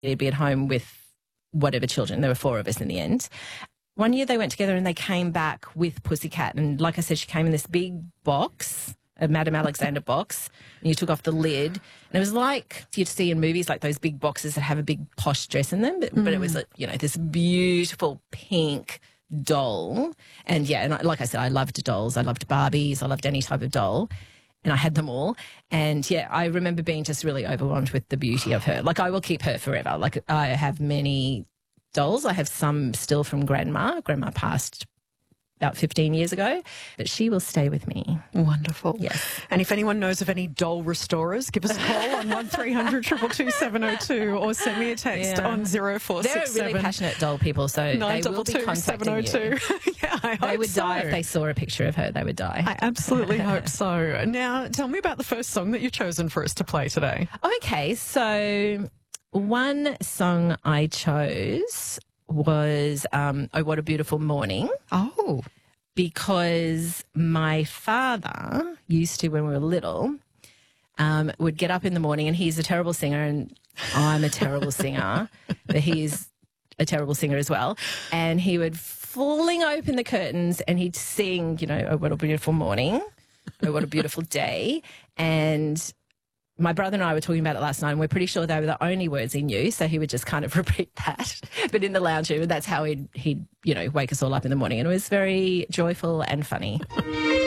he'd be at home with whatever children. There were 4 of us in the end. One year they went together and they came back with Pussycat. And like I said, she came in this big box, a Madame Alexander box, and you took off the lid. And it was like you'd see in movies, like those big boxes that have a big posh dress in them. But it was, this beautiful pink doll. And, like I said, I loved dolls. I loved Barbies. I loved any type of doll. And I had them all. And, I remember being just really overwhelmed with the beauty of her. Like, I will keep her forever. Like, I have many dolls. I have some still from Grandma. Grandma passed about 15 years ago, but she will stay with me. Wonderful. Yes. And if anyone knows of any doll restorers, give us a call on 1300 222 702 or send me a text on 0467. They're really passionate doll people, so they will be contacting you. Yeah, I hope they would die if they saw a picture of her. They would die. I absolutely hope so. Now, tell me about the first song that you've chosen for us to play today. Okay, so one song I chose was Oh, What a Beautiful Morning. Oh. Because my father used to, when we were little, would get up in the morning, and he's a terrible singer and I'm a terrible singer, but he's a terrible singer as well. And he would fling open the curtains and he'd sing, Oh, What a Beautiful Morning, Oh, What a Beautiful Day. And my brother and I were talking about it last night, and we're pretty sure they were the only words he knew, so he would just kind of repeat that. But in the lounge room, that's how he'd wake us all up in the morning, and it was very joyful and funny.